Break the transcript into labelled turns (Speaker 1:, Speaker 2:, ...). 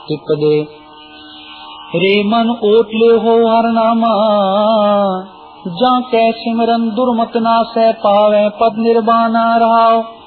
Speaker 1: तिपदे रे मन ओट ले हो हर नामा, जा कै सिमरन दुर्मत ना सह पावे पद निर्वाणा रहाओ।